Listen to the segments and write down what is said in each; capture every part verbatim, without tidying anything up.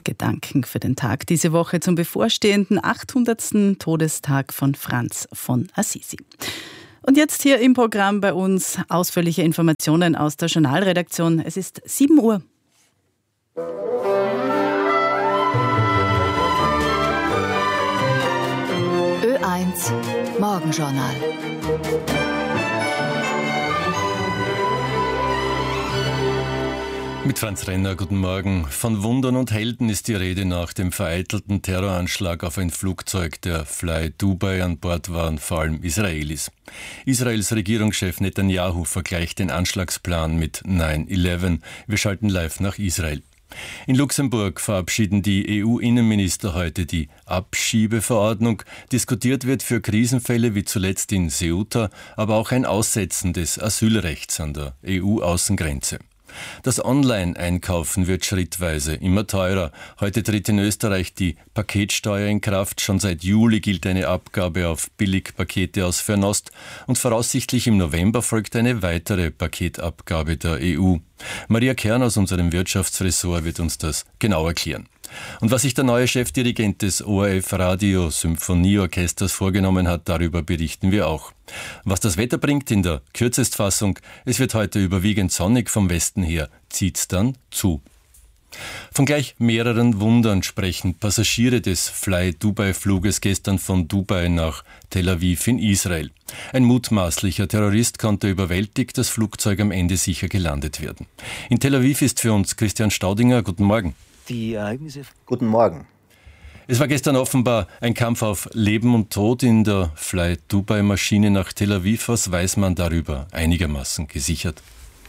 Gedanken für den Tag diese Woche zum bevorstehenden achthundertsten Todestag von Franz von Assisi. Und jetzt hier im Programm bei uns ausführliche Informationen aus der Journalredaktion. Es ist sieben Uhr. Ö eins Morgenjournal. Mit Franz Renner, guten Morgen. Von Wundern und Helden ist die Rede nach dem vereitelten Terroranschlag auf ein Flugzeug der Fly Dubai. An Bord waren vor allem Israelis. Israels Regierungschef Netanyahu vergleicht den Anschlagsplan mit nine eleven. Wir schalten live nach Israel. In Luxemburg verabschieden die E U-Innenminister heute die Abschiebeverordnung. Diskutiert wird für Krisenfälle wie zuletzt in Ceuta, aber auch ein Aussetzen des Asylrechts an der E U-Außengrenze. Das Online-Einkaufen wird schrittweise immer teurer. Heute tritt in Österreich die Paketsteuer in Kraft. Schon seit Juli gilt eine Abgabe auf Billigpakete aus Fernost und voraussichtlich im November folgt eine weitere Paketabgabe der E U. Maria Kern aus unserem Wirtschaftsressort wird uns das genau erklären. Und was sich der neue Chefdirigent des O R F Radio Symphonieorchesters vorgenommen hat, darüber berichten wir auch. Was das Wetter bringt in der Kürzestfassung, es wird heute überwiegend sonnig vom Westen her, zieht's dann zu. Von gleich mehreren Wundern sprechen Passagiere des Fly-Dubai-Fluges gestern von Dubai nach Tel Aviv in Israel. Ein mutmaßlicher Terrorist konnte überwältigt, das Flugzeug am Ende sicher gelandet werden. In Tel Aviv ist für uns Christian Staudinger. Guten Morgen. Die Ereignisse. Guten Morgen. Es war gestern offenbar ein Kampf auf Leben und Tod in der Fly-Dubai-Maschine nach Tel Aviv. Was weiß man darüber einigermaßen gesichert?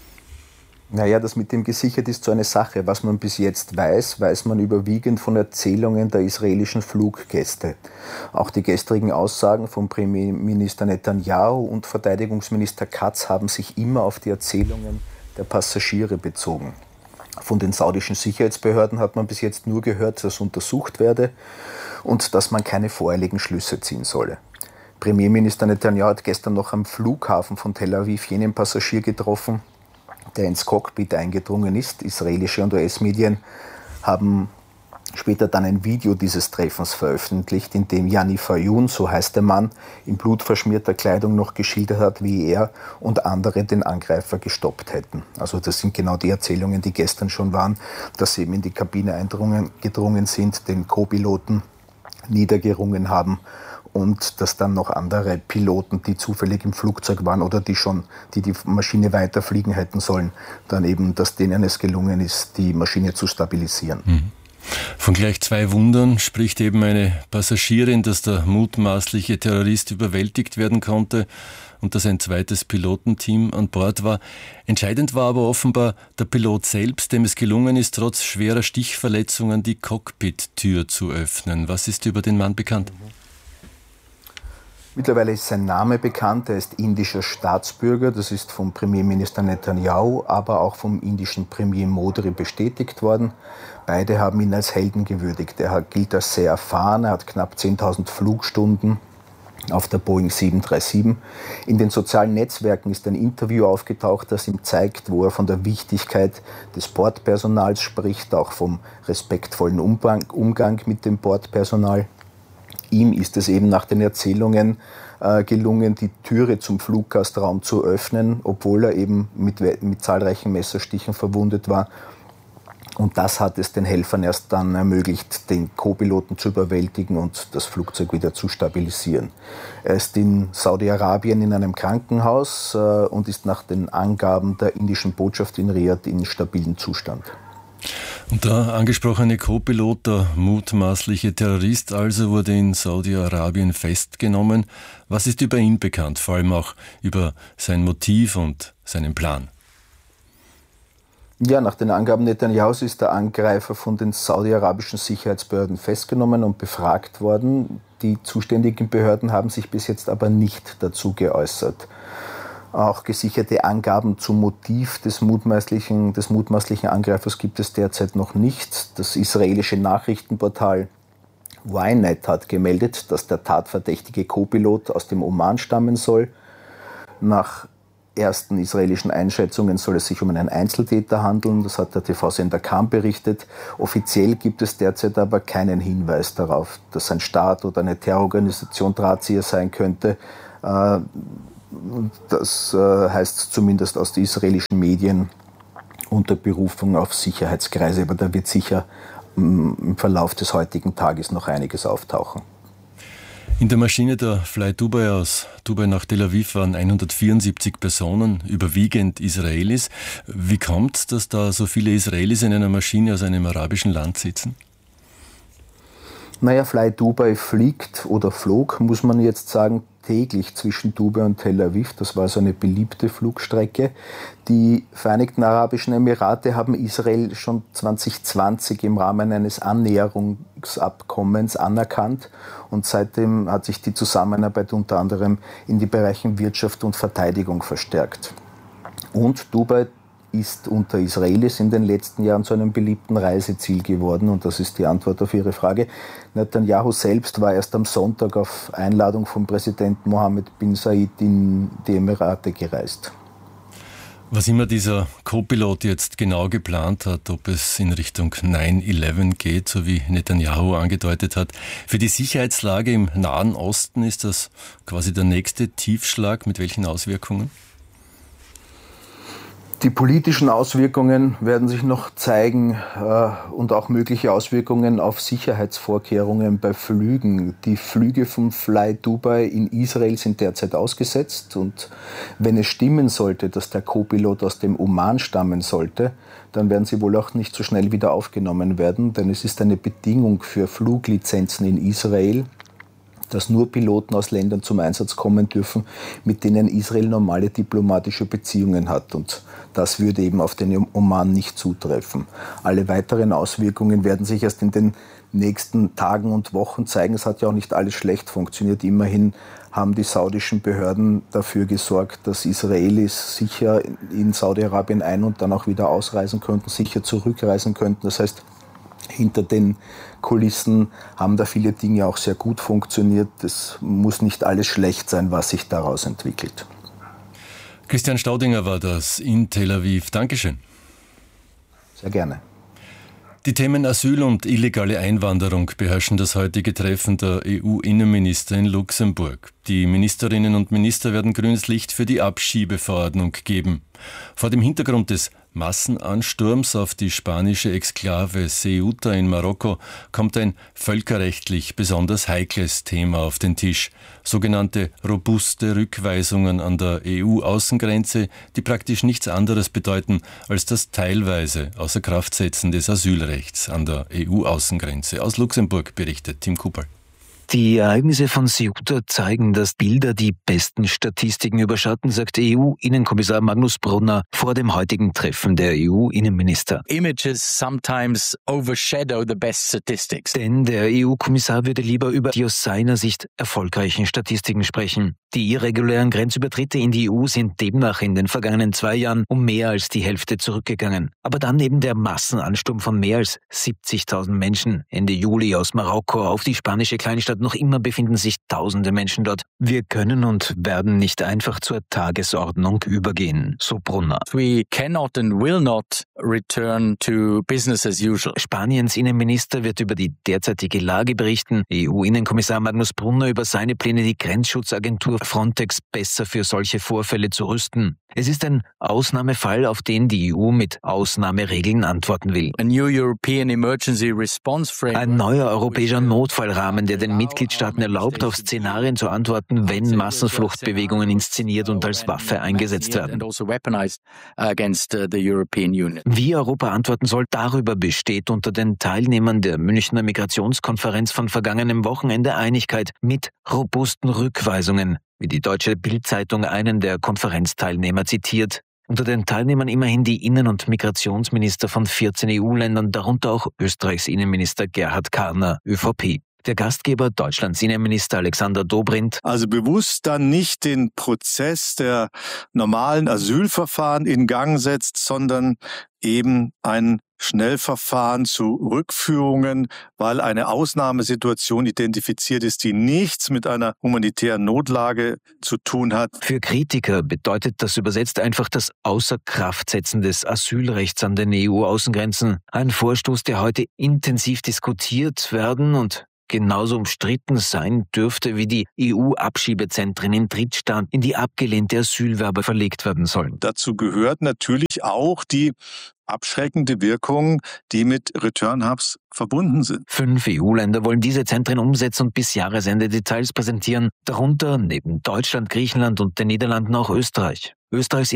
Naja, das mit dem gesichert ist so eine Sache. Was man bis jetzt weiß, weiß man überwiegend von Erzählungen der israelischen Fluggäste. Auch die gestrigen Aussagen von Premierminister Netanyahu und Verteidigungsminister Katz haben sich immer auf die Erzählungen der Passagiere bezogen. Von den saudischen Sicherheitsbehörden hat man bis jetzt nur gehört, dass untersucht werde und dass man keine voreiligen Schlüsse ziehen solle. Premierminister Netanyahu hat gestern noch am Flughafen von Tel Aviv jenen Passagier getroffen, der ins Cockpit eingedrungen ist. Israelische und U S-Medien haben später dann ein Video dieses Treffens veröffentlicht, in dem Yanni Fayoun, so heißt der Mann, in blutverschmierter Kleidung noch geschildert hat, wie er und andere den Angreifer gestoppt hätten. Also das sind genau die Erzählungen, die gestern schon waren, dass sie eben in die Kabine eingedrungen gedrungen sind, den Co-Piloten niedergerungen haben und dass dann noch andere Piloten, die zufällig im Flugzeug waren oder die schon, die die Maschine weiterfliegen hätten sollen, dann eben, dass denen es gelungen ist, die Maschine zu stabilisieren. Mhm. Von gleich zwei Wundern spricht eben eine Passagierin, dass der mutmaßliche Terrorist überwältigt werden konnte und dass ein zweites Pilotenteam an Bord war. Entscheidend war aber offenbar der Pilot selbst, dem es gelungen ist, trotz schwerer Stichverletzungen die Cockpit-Tür zu öffnen. Was ist über den Mann bekannt? Mittlerweile ist sein Name bekannt, er ist indischer Staatsbürger, das ist vom Premierminister Netanyahu, aber auch vom indischen Premier Modi bestätigt worden. Beide haben ihn als Helden gewürdigt. Er gilt als sehr erfahren, er hat knapp zehntausend Flugstunden auf der Boeing sieben drei sieben. In den sozialen Netzwerken ist ein Interview aufgetaucht, das ihm zeigt, wo er von der Wichtigkeit des Bordpersonals spricht, auch vom respektvollen Umgang, Umgang mit dem Bordpersonal. Ihm ist es eben nach den Erzählungen äh, gelungen, die Türe zum Fluggastraum zu öffnen, obwohl er eben mit, mit zahlreichen Messerstichen verwundet war. Und das hat es den Helfern erst dann ermöglicht, den Co-Piloten zu überwältigen und das Flugzeug wieder zu stabilisieren. Er ist in Saudi-Arabien in einem Krankenhaus äh, und ist nach den Angaben der indischen Botschaft in Riyadh in stabilem Zustand. Und der angesprochene Co-Pilot, der mutmaßliche Terrorist also, wurde in Saudi-Arabien festgenommen. Was ist über ihn bekannt, vor allem auch über sein Motiv und seinen Plan? Ja, nach den Angaben Netanyahus ist der Angreifer von den saudi-arabischen Sicherheitsbehörden festgenommen und befragt worden. Die zuständigen Behörden haben sich bis jetzt aber nicht dazu geäußert. Auch gesicherte Angaben zum Motiv des mutmaßlichen, des mutmaßlichen Angreifers gibt es derzeit noch nicht. Das israelische Nachrichtenportal Ynet hat gemeldet, dass der tatverdächtige Co-Pilot aus dem Oman stammen soll. Nach ersten israelischen Einschätzungen soll es sich um einen Einzeltäter handeln. Das hat der T V-Sender Kan berichtet. Offiziell gibt es derzeit aber keinen Hinweis darauf, dass ein Staat oder eine Terrororganisation Drahtzieher sein könnte. Das heißt zumindest aus den israelischen Medien unter Berufung auf Sicherheitskreise. Aber da wird sicher im Verlauf des heutigen Tages noch einiges auftauchen. In der Maschine der Fly Dubai aus Dubai nach Tel Aviv waren hundertvierundsiebzig Personen, überwiegend Israelis. Wie kommt es, dass da so viele Israelis in einer Maschine aus einem arabischen Land sitzen? Naja, Fly Dubai fliegt oder flog, muss man jetzt sagen, täglich zwischen Dubai und Tel Aviv. Das war so eine beliebte Flugstrecke. Die Vereinigten Arabischen Emirate haben Israel schon zwanzig zwanzig im Rahmen eines Annäherungsabkommens anerkannt. Und seitdem hat sich die Zusammenarbeit unter anderem in die Bereiche Wirtschaft und Verteidigung verstärkt. Und Dubai ist unter Israelis in den letzten Jahren zu einem beliebten Reiseziel geworden. Und das ist die Antwort auf Ihre Frage. Netanyahu selbst war erst am Sonntag auf Einladung von Präsident Mohammed bin Zayed in die Emirate gereist. Was immer dieser Co-Pilot jetzt genau geplant hat, ob es in Richtung neun elf geht, so wie Netanyahu angedeutet hat. Für die Sicherheitslage im Nahen Osten ist das quasi der nächste Tiefschlag. Mit welchen Auswirkungen? Die politischen Auswirkungen werden sich noch zeigen äh, und auch mögliche Auswirkungen auf Sicherheitsvorkehrungen bei Flügen. Die Flüge von Fly Dubai in Israel sind derzeit ausgesetzt und wenn es stimmen sollte, dass der Co-Pilot aus dem Oman stammen sollte, dann werden sie wohl auch nicht so schnell wieder aufgenommen werden, denn es ist eine Bedingung für Fluglizenzen in Israel, dass nur Piloten aus Ländern zum Einsatz kommen dürfen, mit denen Israel normale diplomatische Beziehungen hat. Und das würde eben auf den Oman nicht zutreffen. Alle weiteren Auswirkungen werden sich erst in den nächsten Tagen und Wochen zeigen. Es hat ja auch nicht alles schlecht funktioniert. Immerhin haben die saudischen Behörden dafür gesorgt, dass Israelis sicher in Saudi-Arabien ein- und dann auch wieder ausreisen könnten, sicher zurückreisen könnten. Das heißt, hinter den Kulissen haben da viele Dinge auch sehr gut funktioniert. Es muss nicht alles schlecht sein, was sich daraus entwickelt. Christian Staudinger war das in Tel Aviv. Dankeschön. Sehr gerne. Die Themen Asyl und illegale Einwanderung beherrschen das heutige Treffen der E U-Innenminister in Luxemburg. Die Ministerinnen und Minister werden grünes Licht für die Abschiebeverordnung geben. Vor dem Hintergrund des Massenansturms auf die spanische Exklave Ceuta in Marokko kommt ein völkerrechtlich besonders heikles Thema auf den Tisch. Sogenannte robuste Rückweisungen an der E U-Außengrenze, die praktisch nichts anderes bedeuten als das teilweise Außerkraftsetzen des Asylrechts an der E U-Außengrenze. Aus Luxemburg berichtet Tim Kupperl. Die Ereignisse von Ceuta zeigen, dass Bilder die besten Statistiken überschatten, sagt E U-Innenkommissar Magnus Brunner vor dem heutigen Treffen der E U-Innenminister. Images sometimes overshadow the best statistics. Denn der E U-Kommissar würde lieber über die aus seiner Sicht erfolgreichen Statistiken sprechen. Die irregulären Grenzübertritte in die E U sind demnach in den vergangenen zwei Jahren um mehr als die Hälfte zurückgegangen. Aber dann eben der Massenansturm von mehr als siebzigtausend Menschen Ende Juli aus Marokko auf die spanische Kleinstadt. Noch immer befinden sich tausende Menschen dort. Wir können und werden nicht einfach zur Tagesordnung übergehen, so Brunner. We cannot and will not return to business as usual. Spaniens Innenminister wird über die derzeitige Lage berichten. E U-Innenkommissar Magnus Brunner über seine Pläne, die Grenzschutzagentur Frontex besser für solche Vorfälle zu rüsten. Es ist ein Ausnahmefall, auf den die E U mit Ausnahmeregeln antworten will. A new European Emergency Response Framework. Ein neuer europäischer Notfallrahmen, der den Mitgliedstaaten erlaubt, auf Szenarien zu antworten, wenn Massenfluchtbewegungen inszeniert und als Waffe eingesetzt werden. Wie Europa antworten soll, darüber besteht unter den Teilnehmern der Münchner Migrationskonferenz von vergangenem Wochenende Einigkeit mit robusten Rückweisungen, wie die deutsche Bild-Zeitung einen der Konferenzteilnehmer zitiert. Unter den Teilnehmern immerhin die Innen- und Migrationsminister von vierzehn E U-Ländern, darunter auch Österreichs Innenminister Gerhard Karner, ÖVP. Der Gastgeber, Deutschlands Innenminister Alexander Dobrindt. Also bewusst dann nicht den Prozess der normalen Asylverfahren in Gang setzt, sondern eben ein Schnellverfahren zu Rückführungen, weil eine Ausnahmesituation identifiziert ist, die nichts mit einer humanitären Notlage zu tun hat. Für Kritiker bedeutet das übersetzt einfach das Außerkraftsetzen des Asylrechts an den E U-Außengrenzen. Ein Vorstoß, der heute intensiv diskutiert werden und genauso umstritten sein dürfte wie die E U-Abschiebezentren in Drittstaaten, in die abgelehnte Asylwerber verlegt werden sollen. Dazu gehört natürlich auch die abschreckende Wirkung, die mit Return Hubs verbunden sind. Fünf E U-Länder wollen diese Zentren umsetzen und bis Jahresende Details präsentieren, darunter neben Deutschland, Griechenland und den Niederlanden auch Österreich. Österreichs